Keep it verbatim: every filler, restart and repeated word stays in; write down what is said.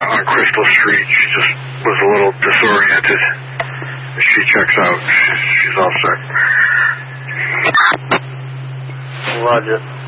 on Crystal Street. She just was a little disoriented. She checks out. She's, she's all set. Roger.